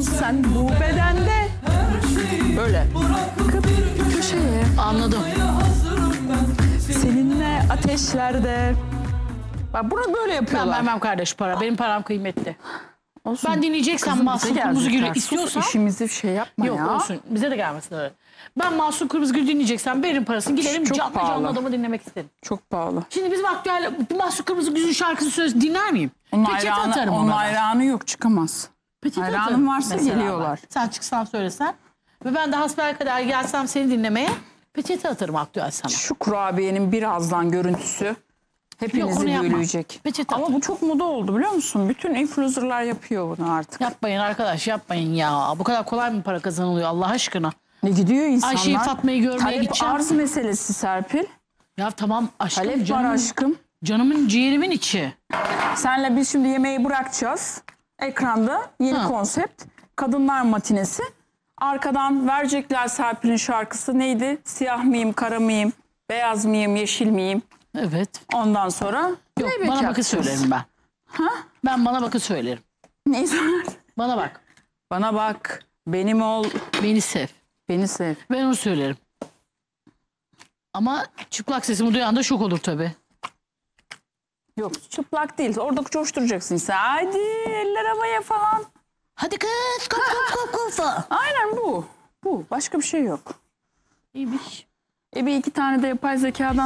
sen bu bedende. Böyle. Köşeye. Anladım. Seninle ateşlerde. Bak bunu böyle Ben yapıyorlar. vermem kardeş para. Benim param kıymetli. Olsun. Ben dinleyeceksen Kızım, Mahsun bize Kırmızıgül'ü gelecekler. Sus, istiyorsan... işimizi şey yapma Yok ya. olsun. Bize de gelmesin öyle. Ben Mahsun Kırmızıgül dinleyeceksen verin parasını. Gidelim Çok canlı pahalı. canlı adamı dinlemek isterim. Çok pahalı. Şimdi bizim aktüel Mahsun Kırmızıgül'ün şarkısını söz dinler miyim? Onun Peçete hayranı, atarım onun ona da. hayranı yok, çıkamaz. Peçete hayranım atarım varsa mesela geliyorlar. ben. Sen çıksan söylesen. Ve ben de hasbelkader gelsem seni dinlemeye peçete atarım aktüel sana. Şu kurabiyenin birazdan görüntüsü Yok, hepinizi onu yapma. büyüleyecek. Peçete Ama atarım. bu çok moda oldu biliyor musun? Bütün influencerlar yapıyor bunu artık. Yapmayın arkadaş, yapmayın ya. Bu kadar kolay mı para kazanılıyor Allah aşkına? Ne gidiyor insanlar? Ayşe'yi, Fatma'yı görmeye Talep gideceğim. arz meselesi Serpil. Ya tamam aşkım, Talep var canımın, aşkım. canımın ciğerimin içi. Senle biz şimdi yemeği bırakacağız. Ekranda yeni Ha. konsept. Kadınlar matinesi. Arkadan verecekler Serpil'in şarkısı neydi? Siyah mıyım, kara mıyım, beyaz mıyım, yeşil miyim? Evet. Ondan sonra Yok, playback bana bakı yapacağız. söylerim ben. Ha? Ben bana bakı söylerim. Neyi söyler? Bana bak. Bana bak, benim ol, Beni sev. beni sev. Ben onu söylerim. Ama çıplak sesimi duyan da şok olur tabii. Yok çıplak değil. Orada coşturacaksın sen. Haydi eller havaya falan. Hadi kız kop kop kop kop. Aynen bu. Bu. Başka bir şey yok. İyiymiş. Bir iki tane de yapay zekadan